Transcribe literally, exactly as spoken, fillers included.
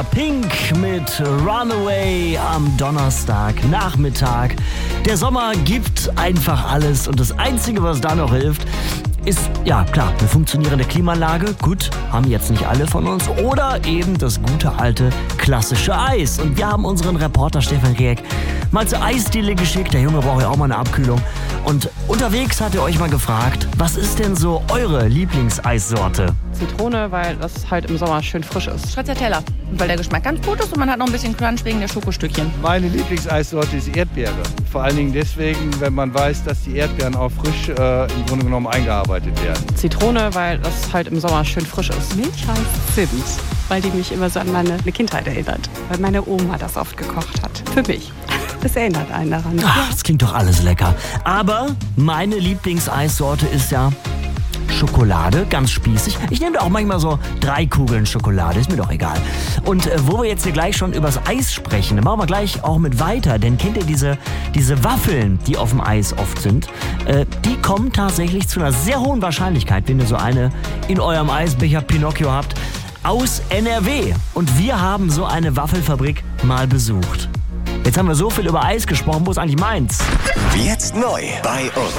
Pink mit Runaway am Donnerstagnachmittag. Der Sommer gibt einfach alles und das Einzige, was da noch hilft, ist, ja klar, eine funktionierende Klimaanlage. Gut, haben jetzt nicht alle von uns. Oder eben das gute alte klassische Eis. Und wir haben unseren Reporter Stefan Rieck mal zur Eisdiele geschickt. Der Junge braucht ja auch mal eine Abkühlung. Und unterwegs hat er euch mal gefragt, was ist denn so eure Lieblingseissorte? Zitrone, weil das halt im Sommer schön frisch ist. Stracciatella, weil der Geschmack ganz gut ist und man hat noch ein bisschen Crunch wegen der Schokostückchen. Meine Lieblingseissorte ist Erdbeere. Vor allen Dingen deswegen, wenn man weiß, dass die Erdbeeren auch frisch äh, im Grunde genommen eingearbeitet werden. Zitrone, weil das halt im Sommer schön frisch ist. Milchreis Zimt, weil die mich immer so an meine Kindheit erinnert. Weil meine Oma das oft gekocht hat. Für mich. Das erinnert einen daran. Ach, das klingt doch alles lecker. Aber meine Lieblingseissorte ist ja Schokolade, ganz spießig. Ich nehme da auch manchmal so drei Kugeln Schokolade, ist mir doch egal. Und äh, wo wir jetzt hier gleich schon übers Eis sprechen, dann machen wir gleich auch mit weiter. Denn kennt ihr diese, diese Waffeln, die auf dem Eis oft sind? Äh, die kommen tatsächlich zu einer sehr hohen Wahrscheinlichkeit, wenn ihr so eine in eurem Eisbecher Pinocchio habt, aus N R W. Und wir haben so eine Waffelfabrik mal besucht. Jetzt haben wir so viel über Eis gesprochen, wo ist eigentlich meins? Jetzt neu bei uns.